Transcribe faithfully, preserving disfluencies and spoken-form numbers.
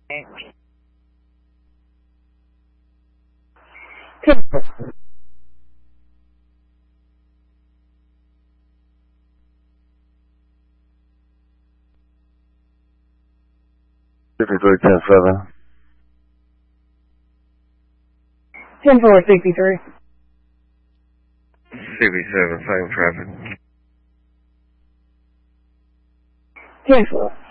fifty-three, ten seven. ten four, sixty-three. sixty-seven, same traffic. ten four.